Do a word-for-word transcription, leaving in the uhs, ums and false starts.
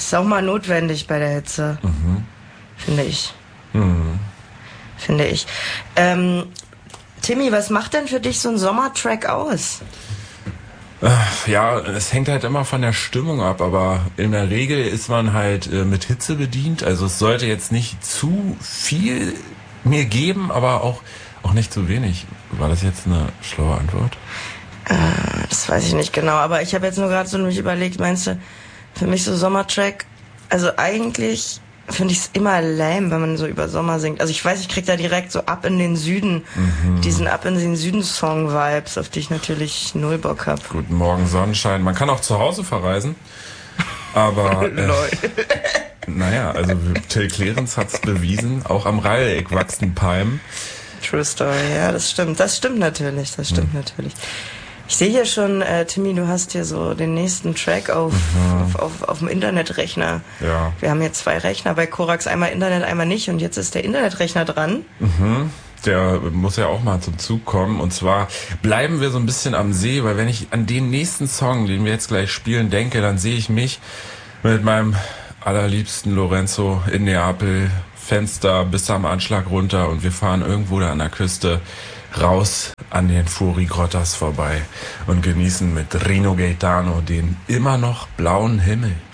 Ist auch mal notwendig bei der Hitze. Mhm. Finde ich. Mhm. Finde ich. Ähm, Timmy, was macht denn für dich so ein Sommertrack aus? Ja, es hängt halt immer von der Stimmung ab, aber in der Regel ist man halt äh, mit Hitze bedient. Also es sollte jetzt nicht zu viel mir geben, aber auch, auch nicht zu wenig. War das jetzt eine schlaue Antwort? Äh, das weiß ich nicht genau, aber ich habe jetzt nur gerade so mich überlegt, meinst du, für mich so Sommertrack, also eigentlich finde ich es immer lame, wenn man so über Sommer singt. Also ich weiß, ich krieg da direkt so Ab in den Süden, mhm. diesen Ab in den Süden-Song-Vibes, auf die ich natürlich null Bock hab. Guten Morgen, Sonnenschein. Man kann auch zu Hause verreisen, aber äh, naja, also Till Clarence hat's bewiesen, auch am Rheieck wachsen Palmen. True Story, ja, das stimmt. Das stimmt natürlich, das stimmt mhm. natürlich. Ich sehe hier schon, äh, Timmy, du hast hier so den nächsten Track auf, mhm. auf, auf, auf dem Internetrechner. Ja. Wir haben jetzt zwei Rechner bei Korax, einmal Internet, einmal nicht, und jetzt ist der Internetrechner dran. Mhm. Der muss ja auch mal zum Zug kommen, und zwar bleiben wir so ein bisschen am See, weil wenn ich an den nächsten Song, den wir jetzt gleich spielen, denke, dann sehe ich mich mit meinem allerliebsten Lorenzo in Neapel, Fenster bis am Anschlag runter, und wir fahren irgendwo da an der Küste raus an den Furi-Grottas vorbei und genießen mit Rino Gaetano den immer noch blauen Himmel.